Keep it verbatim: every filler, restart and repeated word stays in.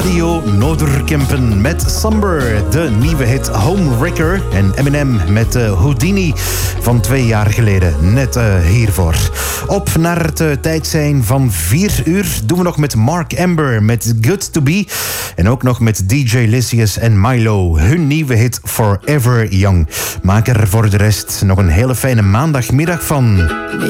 Radio Noorderkempen met Somber, de nieuwe hit Homewrecker. En Eminem met uh, Houdini van twee jaar geleden, net uh, hiervoor. Op naar het uh, tijd zijn van vier uur doen we nog met Mark Amber met Good To Be. En ook nog met D J Lysius en Milo, hun nieuwe hit Forever Young. Maak er voor de rest nog een hele fijne maandagmiddag van.